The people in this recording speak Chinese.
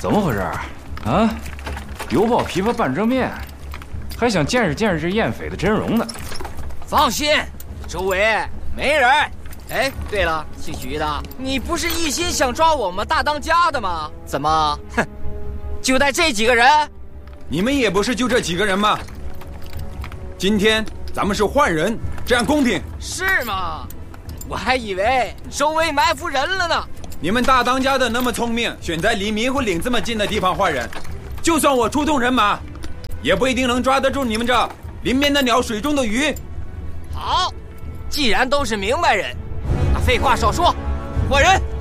怎么回事啊？油爆琵琶半遮面，还想见识见识这燕匪的真容呢。 放心，周围没人。哎，对了，姓徐的，你不是一心想抓我们大当家的吗？怎么，哼，就带这几个人？ 你们也不是就这几个人吗？今天咱们是换人，这样公平。 是吗？我还以为周围埋伏人了呢。 你们大当家的那么聪明，选在离迷糊岭这么近的地方换人，就算我出动人马，也不一定能抓得住你们这林边的鸟，水中的鱼。 好，既然都是明白人，那废话少说，换人。